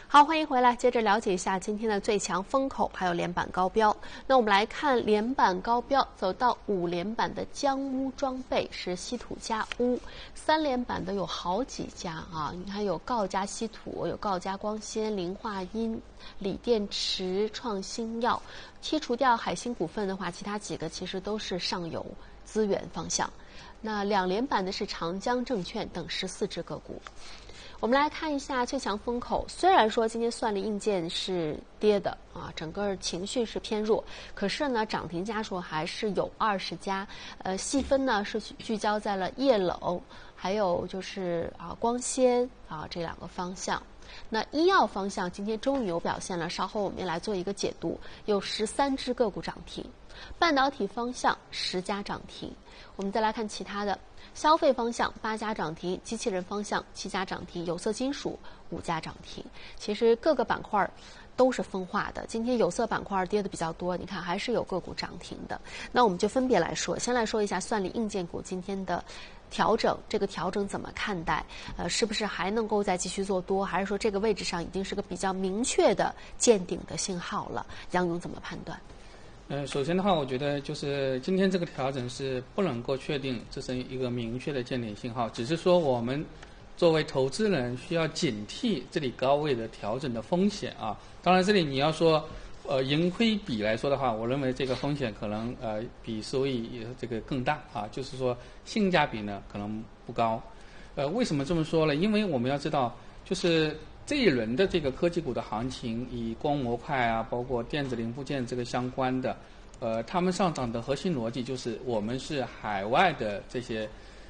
好，欢迎回来，接着了解一下今天的最强风口，还有连板高标。那我们来看连板高标，走到5连板的江钨装备是稀土加钨，3连板的有好几家啊，你看有锆加稀土，有锆加光纤、磷化铟、锂电池、创新药。剔除掉海星股份的话，其他几个其实都是上游资源方向。那2连板的是长江证券等14只个股。我们来看一下最强风口，虽然说今天算力硬件是跌的啊，整个情绪是偏弱，可是呢，涨停家数还是有20家，细分呢是聚焦在了液冷，还有就是光纤这2个方向。那医药方向今天终于有表现了，稍后我们也来做一个解读，有13只个股涨停。半导体方向10家涨停，我们再来看其他的。消费方向8家涨停，机器人方向7家涨停，有色金属5家涨停。其实各个板块都是分化的，今天有色板块跌的比较多，你看还是有个股涨停的。那我们就分别来说，先来说一下算力硬件股今天的调整，这个调整怎么看待？是不是还能够再继续做多，还是说这个位置上已经是个比较明确的见顶的信号了？杨勇怎么判断？ 首先的话，我觉得就是今天这个调整是不能够确定这是一个明确的见顶信号，只是说我们作为投资人需要警惕这里高位的调整的风险啊。当然，这里你要说盈亏比来说的话，我认为这个风险可能比收益这个更大啊，就是说性价比呢可能不高。为什么这么说呢？因为我们要知道，就是这一轮的这个科技股的行情，以光模块啊，包括电子零部件这个相关的，他们上涨的核心逻辑就是我们是海外的这些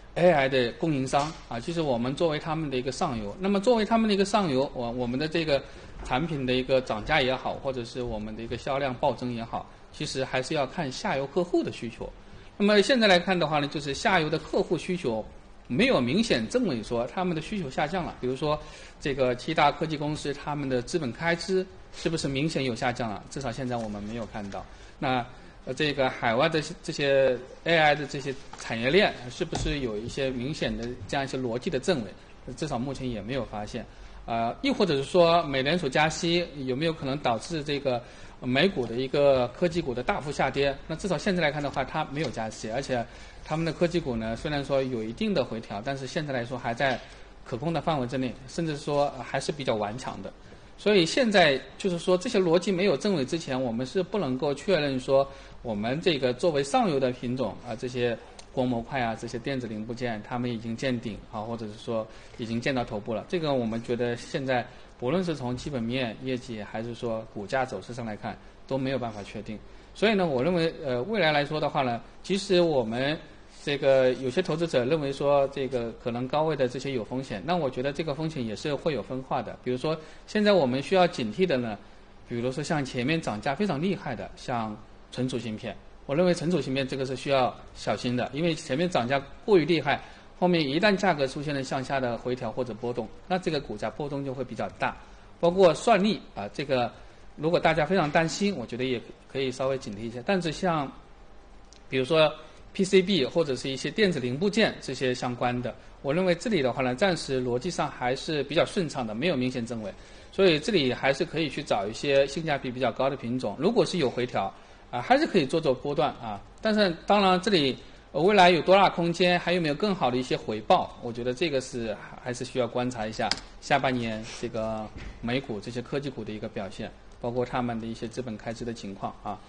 AI 的供应商啊，就是我们作为他们的一个上游。那么作为他们的一个上游，我们的这个产品的一个涨价也好，或者是我们的一个销量暴增也好，其实还是要看下游客户的需求。那么现在来看的话呢，就是下游的客户需求没有明显正萎缩，他们的需求下降了。比如说，这个7大科技公司他们的资本开支是不是明显有下降了？至少现在我们没有看到。那这个海外的这些 AI 的这些产业链是不是有一些明显的这样一些逻辑的正尾？至少目前也没有发现。亦或者是说美联储加息有没有可能导致这个美股的一个科技股的大幅下跌？那至少现在来看的话，它没有加息，而且他们的科技股呢，虽然说有一定的回调，但是现在来说还在可控的范围之内，甚至说还是比较顽强的。所以现在就是说这些逻辑没有正尾之前，我们是不能够确认说我们这个作为上游的品种这些光模块这些电子零部件，他们已经见顶或者是说已经见到头部了。这个我们觉得现在不论是从基本面、业绩还是说股价走势上来看，都没有办法确定。所以呢，我认为未来来说的话呢，即使我们这个有些投资者认为说这个可能高位的这些有风险，那我觉得这个风险也是会有分化的。比如说现在我们需要警惕的呢，比如说像前面涨价非常厉害的，像存储芯片，我认为存储芯片这个是需要小心的，因为前面涨价过于厉害，后面一旦价格出现了向下的回调或者波动，那这个股价波动就会比较大。包括算力这个如果大家非常担心，我觉得也可以稍微警惕一下。但是像比如说PCB 或者是一些电子零部件这些相关的，我认为这里的话呢，暂时逻辑上还是比较顺畅的，没有明显正尾，所以这里还是可以去找一些性价比比较高的品种。如果是有回调还是可以做波段但是当然这里未来有多大空间，还有没有更好的一些回报，我觉得这个是还是需要观察一下下半年这个美股这些科技股的一个表现，包括他们的一些资本开支的情况